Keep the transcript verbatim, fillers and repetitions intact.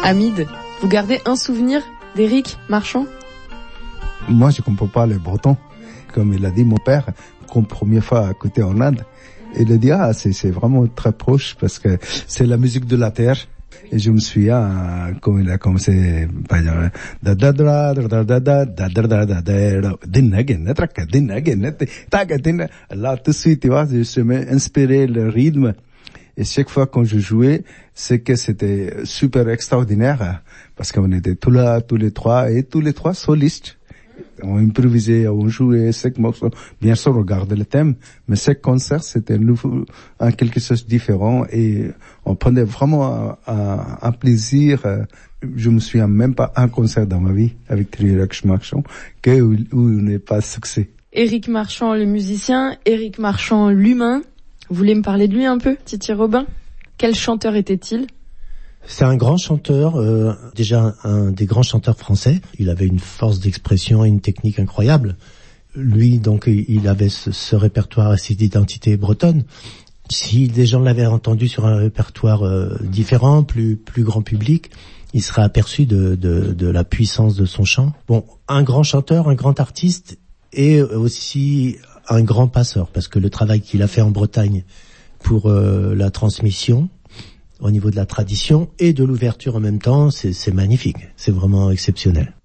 Hamid, vous gardez un souvenir d'Éric Marchand? Moi, je comprends pas les Bretons. Comme il a dit mon père, comme première fois à côté en Inde, il a dit, ah, c'est, c'est vraiment très proche parce que c'est la musique de la terre. Et je me souviens, quand il a commencé, par exemple, da da da da da da da da da da là, tout de suite, tu vois, je suis inspiré le rythme. Et chaque fois quand je jouais, c'est que c'était super extraordinaire, parce qu'on était tous là, tous les trois, et tous les trois solistes. On improvisait, on jouait cinq morceaux. Bien sûr, on regardait le thème, mais chaque concert, c'était nouveau, un quelque chose de différent, et on prenait vraiment un, un, un plaisir. Je me souviens même pas un concert dans ma vie avec Éric Marchand que où, où il n'est pas succès. Éric Marchand, le musicien, Éric Marchand, l'humain. Vous voulez me parler de lui un peu, Titi Robin? Quel chanteur était-il? C'est un grand chanteur, euh, déjà un des grands chanteurs français. Il avait une force d'expression et une technique incroyable. Lui, donc, il avait ce, ce répertoire et cette identité bretonne. Si des gens l'avaient entendu sur un répertoire euh, différent, plus plus grand public, il serait aperçu de, de, de la puissance de son chant. Bon, un grand chanteur, un grand artiste et aussi un grand passeur, parce que le travail qu'il a fait en Bretagne pour euh, la transmission au niveau de la tradition et de l'ouverture en même temps, c'est, c'est magnifique, c'est vraiment exceptionnel.